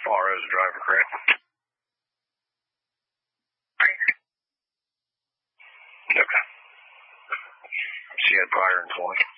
far as a driver, correct? Okay. She had prior employment.